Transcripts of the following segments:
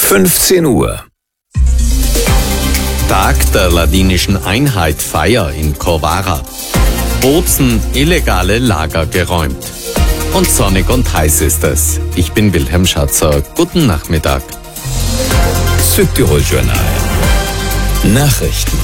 15 Uhr. Tag der ladinischen Einheit Feier in Corvara. Bozen illegale Lager geräumt. Und sonnig und heiß ist es. Ich bin Wilhelm Schatzer. Guten Nachmittag. Südtirol Journal. Nachrichten.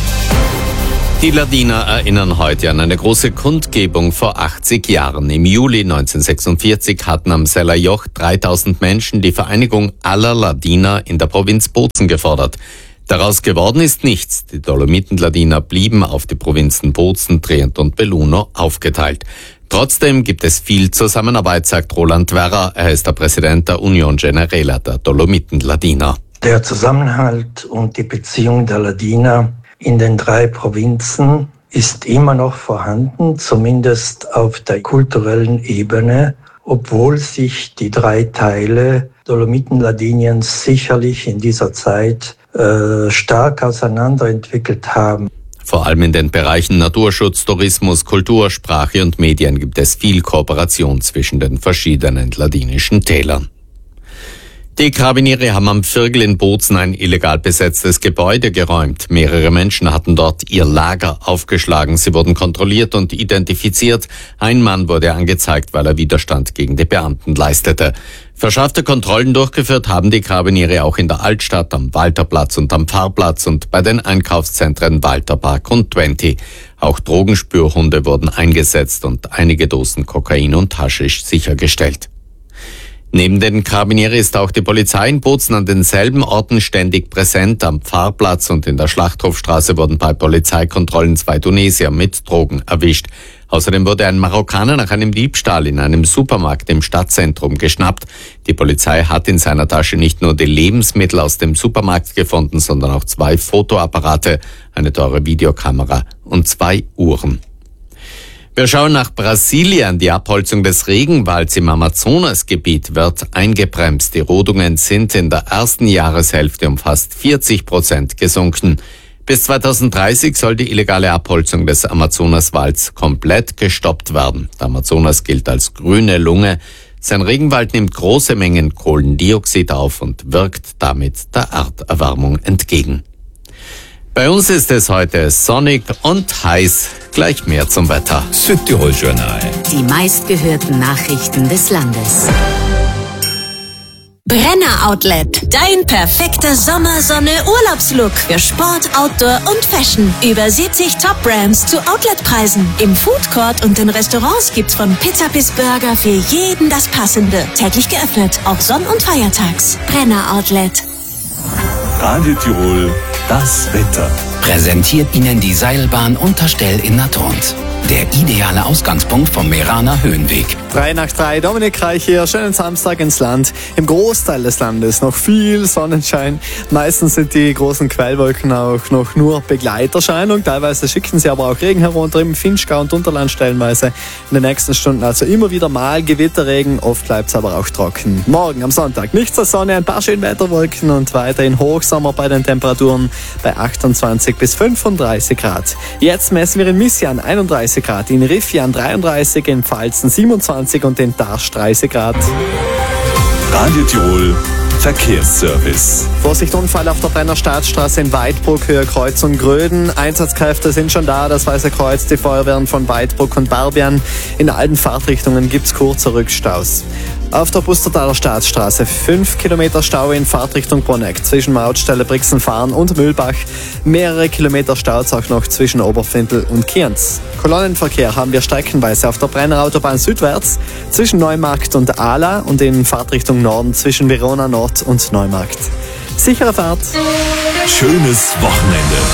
Die Ladiner erinnern heute an eine große Kundgebung vor 80 Jahren. Im Juli 1946 hatten am Sellerjoch 3000 Menschen die Vereinigung aller Ladiner in der Provinz Bozen gefordert. Daraus geworden ist nichts. Die Dolomiten-Ladiner blieben auf die Provinzen Bozen, Trient und Belluno aufgeteilt. Trotzdem gibt es viel Zusammenarbeit, sagt Roland Werra. Er ist der Präsident der Union Generela der Dolomiten-Ladiner. Der Zusammenhalt und die Beziehung der Ladiner in den 3 Provinzen ist immer noch vorhanden, zumindest auf der kulturellen Ebene, obwohl sich die 3 Teile Dolomiten-Ladiniens sicherlich in dieser Zeit stark auseinanderentwickelt haben. Vor allem in den Bereichen Naturschutz, Tourismus, Kultur, Sprache und Medien gibt es viel Kooperation zwischen den verschiedenen ladinischen Tälern. Die Karabiniere haben am Virgel in Bozen ein illegal besetztes Gebäude geräumt. Mehrere Menschen hatten dort ihr Lager aufgeschlagen. Sie wurden kontrolliert und identifiziert. Ein Mann wurde angezeigt, weil er Widerstand gegen die Beamten leistete. Verschärfte Kontrollen durchgeführt haben die Karabiniere auch in der Altstadt, am Walterplatz und am Pfarrplatz und bei den Einkaufszentren Walterpark und 20. Auch Drogenspürhunde wurden eingesetzt und einige Dosen Kokain und Haschisch sichergestellt. Neben den Karabinieri ist auch die Polizei in Bozen an denselben Orten ständig präsent. Am Pfarrplatz und in der Schlachthofstraße wurden bei Polizeikontrollen 2 Tunesier mit Drogen erwischt. Außerdem wurde ein Marokkaner nach einem Diebstahl in einem Supermarkt im Stadtzentrum geschnappt. Die Polizei hat in seiner Tasche nicht nur die Lebensmittel aus dem Supermarkt gefunden, sondern auch 2 Fotoapparate, eine teure Videokamera und 2 Uhren. Wir schauen nach Brasilien. Die Abholzung des Regenwalds im Amazonasgebiet wird eingebremst. Die Rodungen sind in der ersten Jahreshälfte um fast 40% gesunken. Bis 2030 soll die illegale Abholzung des Amazonaswalds komplett gestoppt werden. Der Amazonas gilt als grüne Lunge. Sein Regenwald nimmt große Mengen Kohlendioxid auf und wirkt damit der Erderwärmung entgegen. Bei uns ist es heute sonnig und heiß. Gleich mehr zum Wetter. Südtirol Journal. Die meistgehörten Nachrichten des Landes. Brenner Outlet. Dein perfekter Sommersonne-Urlaubslook für Sport, Outdoor und Fashion. Über 70 Top-Brands zu Outletpreisen. Im Foodcourt und in Restaurants gibt's von Pizza bis Burger für jeden das Passende. Täglich geöffnet, auch Sonn- und Feiertags. Brenner Outlet. Radio Tirol, das Wetter. Präsentiert Ihnen die Seilbahn Unterstell in Natrond. Der ideale Ausgangspunkt vom Meraner Höhenweg. 3 nach 3, Dominik Reich hier, schönen Samstag ins Land. Im Großteil des Landes noch viel Sonnenschein. Meistens sind die großen Quellwolken auch noch nur Begleiterscheinung. Teilweise schicken sie aber auch Regen herunter im Vinschgau und Unterland stellenweise. In den nächsten Stunden also immer wieder mal Gewitterregen, oft bleibt es aber auch trocken. Morgen am Sonntag nichts zur Sonne, ein paar Schönwetterwolken und weiterhin Hochsommer bei den Temperaturen bei 28 bis 35 Grad. Jetzt messen wir in Missian 31 Grad, in Rifian 33, in Pfalzen 27 und in Darsch 30 Grad. Radio Tirol, Verkehrsservice. Vorsicht, Unfall auf der Brenner Staatsstraße in Weidbruck, Höhe Kreuz und Gröden. Einsatzkräfte sind schon da, das Weiße Kreuz, die Feuerwehren von Weidbruck und Barbian. In allen Fahrtrichtungen gibt's kurze Rückstaus. Auf der Pustertaler Staatsstraße 5 Kilometer Stau in Fahrtrichtung Bonneck zwischen Mautstelle Brixenfahren und Mühlbach. Mehrere Kilometer Staus auch noch zwischen Oberfindel und Kienz. Kolonnenverkehr haben wir streckenweise auf der Brenner Autobahn südwärts zwischen Neumarkt und Ala und in Fahrtrichtung Norden zwischen Verona Nord und Neumarkt. Sichere Fahrt! Schönes Wochenende.